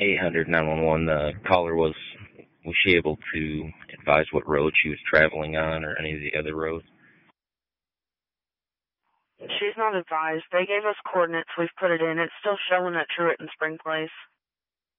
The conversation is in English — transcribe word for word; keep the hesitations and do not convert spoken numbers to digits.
eight hundred nine one one. The caller was, was she able to advise what road she was traveling on or any of the other roads? She's not advised. They gave us coordinates. We've put it in. It's still showing at Truett and Spring Place.